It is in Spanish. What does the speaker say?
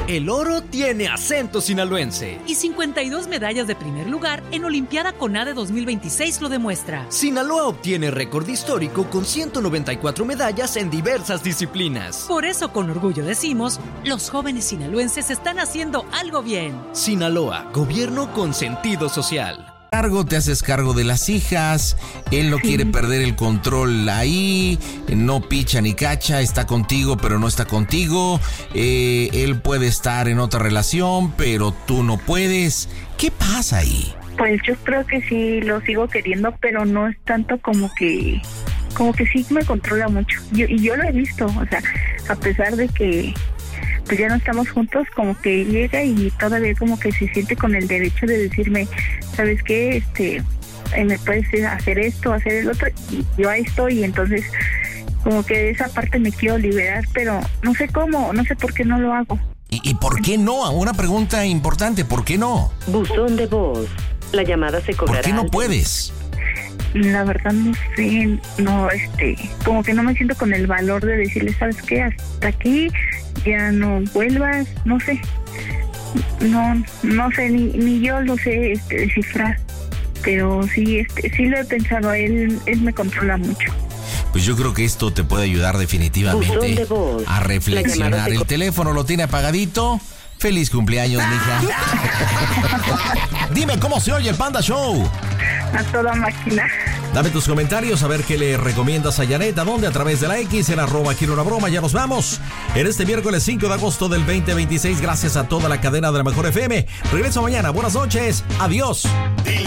El oro tiene acento sinaloense. Y 52 medallas de primer lugar en Olimpiada CONADE 2026 lo demuestra. Sinaloa obtiene récord histórico con 194 medallas en diversas disciplinas. Por eso con orgullo decimos, los jóvenes sinaloenses están haciendo algo bien. Sinaloa, gobierno con sentido social. Te haces cargo de las hijas, él no quiere perder el control ahí, no picha ni cacha, está contigo pero no está contigo, él puede estar en otra relación pero tú no puedes. ¿Qué pasa ahí? Pues yo creo que sí lo sigo queriendo, pero no es tanto como que sí me controla mucho. Yo lo he visto, o sea, a pesar de que pues ya no estamos juntos, como que llega y todavía como que se siente con el derecho de decirme, ¿sabes qué? Me puedes hacer esto, hacer el otro, y yo ahí estoy, y entonces como que de esa parte me quiero liberar, pero no sé cómo, no sé por qué no lo hago. ¿Y por qué no? Una pregunta importante, ¿por qué no? Buzón de voz, la llamada se cobrará. ¿Por qué no puedes? La verdad no sé, no, como que no me siento con el valor de decirle, ¿sabes qué? Hasta aquí, ya no vuelvas, no sé, no sé, ni yo lo sé descifrar, pero sí, sí lo he pensado, él me controla mucho. Pues yo creo que esto te puede ayudar definitivamente a reflexionar. El teléfono lo tiene apagadito. ¡Feliz cumpleaños, mija! Dime, ¿cómo se oye el Panda Show? A toda máquina. Dame tus comentarios, a ver qué le recomiendas a Janet. ¿A dónde? A través de la X, en @quiero1broma. Ya nos vamos. En este miércoles 5 de agosto del 2026, gracias a toda la cadena de la Mejor FM. Regreso mañana. Buenas noches. Adiós.